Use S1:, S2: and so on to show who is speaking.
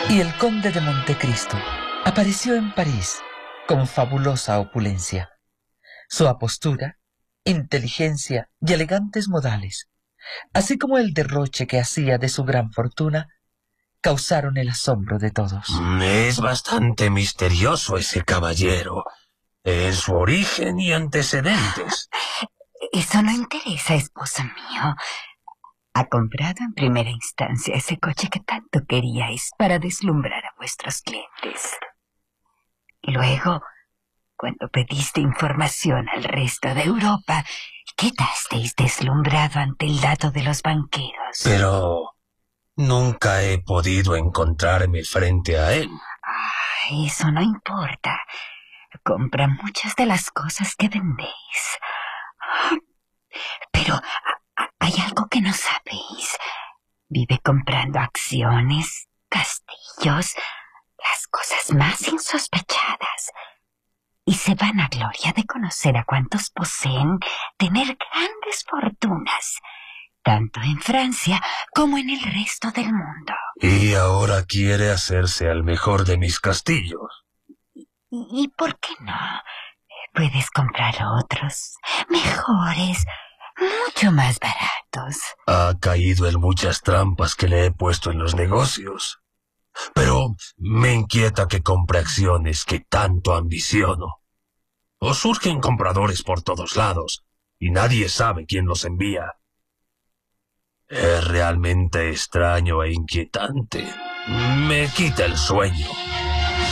S1: Y el conde de Montecristo apareció en París con fabulosa opulencia. Su apostura, inteligencia y elegantes modales, así como el derroche que hacía de su gran fortuna, causaron el asombro de todos.
S2: Es bastante misterioso ese caballero, en su origen y antecedentes.
S3: Eso no interesa, esposo mío. Ha comprado en primera instancia ese coche que tanto queríais para deslumbrar a vuestros clientes. Luego, cuando pediste información al resto de Europa, quedasteis deslumbrado ante el dato de los banqueros.
S2: Pero nunca he podido encontrarme frente a él.
S3: Eso no importa. Compra muchas de las cosas que vendéis. Pero hay algo que no sabéis. Vive comprando acciones, castillos, las cosas más insospechadas. Y se vanagloria de conocer a cuantos poseen tener grandes fortunas, tanto en Francia como en el resto del mundo.
S2: Y ahora quiere hacerse al mejor de mis castillos.
S3: ¿Y por qué no? Puedes comprar otros, mejores, mucho más baratos.
S2: Ha caído en muchas trampas que le he puesto en los negocios. Pero me inquieta que compre acciones que tanto ambiciono. O surgen compradores por todos lados, y nadie sabe quién los envía. Es realmente extraño e inquietante. Me quita el sueño.